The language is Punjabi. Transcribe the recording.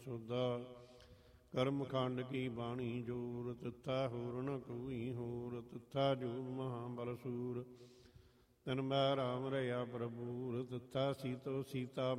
ਸੋਦਾ। ਕਰਮ ਖੰਡ ਕੀ ਬਾਣੀ ਜੋਰ, ਤਿੱਥਾ ਹੋਰ ਨ ਕੋਈ ਹੋਰ। ਤਿੱਥਾ ਜੂਰ ਮਹਾਬਲ ਸੂਰ, ਤਨ ਮੈਂ ਰਾਮ ਰਹਾ ਪ੍ਰਭੂਰ। ਤਿੱਥਾ ਸੀਤੋ ਸੀਤਾ